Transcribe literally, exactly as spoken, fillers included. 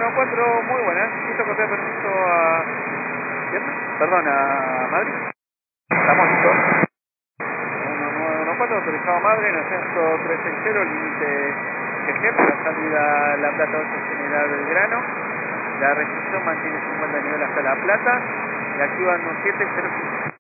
uno cuatro, muy buenas. Listo que te permiso a... ¿Bien? Perdón, a Madrid. Estamos listos. uno nueve uno cuatro, autorizado Madrid, en ascenso trescientos sesenta, límite G G, para salida La Plata ocho General Belgrano. La restricción mantiene cincuenta nivel hasta La Plata. Y activan siete cero cinco.